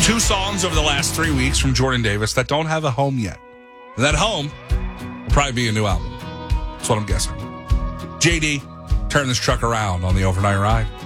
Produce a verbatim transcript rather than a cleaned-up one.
Two songs over the last three weeks from Jordan Davis that don't have a home yet. And that home will probably be a new album. That's what I'm guessing. J D, turn this truck around on the overnight ride.